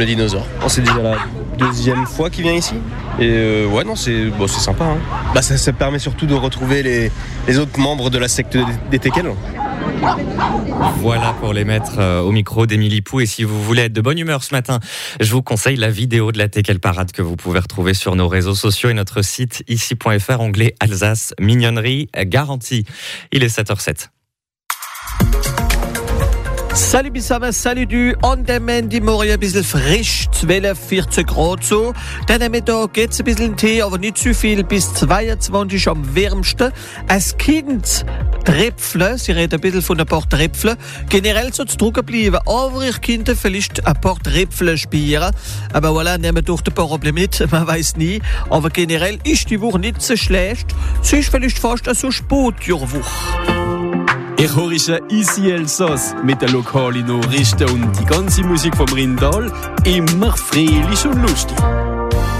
le dinosaure. C'est déjà la deuxième fois qu'il vient ici. Et ouais, non, c'est sympa. Hein. Ça permet surtout de retrouver les autres membres de la secte des Teckels. Voilà pour les mettre au micro d'Émilie Pou. Et si vous voulez être de bonne humeur ce matin, je vous conseille la vidéo de la Teckel Parade que vous pouvez retrouver sur nos réseaux sociaux et notre site ici.fr, onglet Alsace, mignonnerie garantie. Il est 7h07. Salut zusammen, salut du. An dem Ende morgen ein bisschen frisch, 12, 14 Grad so. Dann am Mittag geht's ein bisschen Tee, aber nicht zu viel, bis 22 am wärmsten. Als Kind Tröpfle, sie reden ein bisschen von ein paar Tröpfle. Generell soll es trocken bleiben, aber ich könnte vielleicht ein paar Tröpfle spielen. Aber voilà, nehmen durch ein paar Probleme mit, man weiß nie. Aber generell ist die Woche nicht so schlecht. Es ist vielleicht fast so Sportjahrwoche. Ich höre Easy Elsass mit den lokalen Nachrichten und die ganze Musik vom Rindal. Immer fröhlich und lustig.